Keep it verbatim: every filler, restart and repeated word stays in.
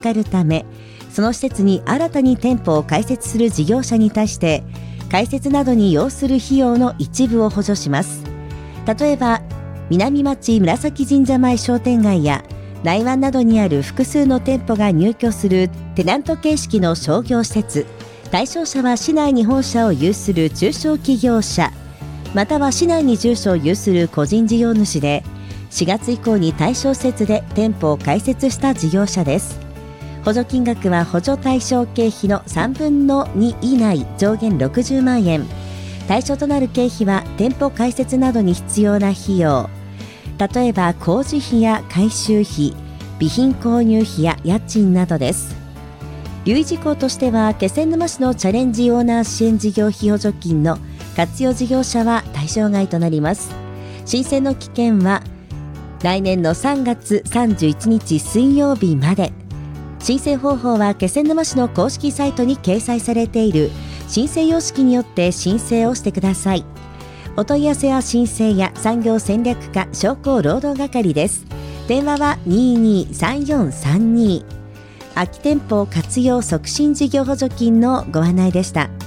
かるため、その施設に新たに店舗を開設する事業者に対して開設などに要する費用の一部を補助します。例えば南町紫神社前商店街や内湾などにある複数の店舗が入居するテナント形式の商業施設、対象者は市内に本社を有する中小企業者、または市内に住所を有する個人事業主で、しがつ以降に対象施設で店舗を開設した事業者です。補助金額は補助対象経費のさんぶんのに以内、上限ろくじゅうまんえん。対象となる経費は店舗開設などに必要な費用、例えば工事費や改修費、備品購入費や家賃などです。留意事項としては、気仙沼市のチャレンジオーナー支援事業費補助金の活用事業者は対象外となります。申請の期限は来年のさんがつさんじゅういちにち水曜日まで。申請方法は気仙沼市の公式サイトに掲載されている申請様式によって申請をしてください。お問い合わせは申請や産業戦略課商工労働係です。電話は にーにーさんよんさんに。空き店舗活用促進事業補助金のご案内でした。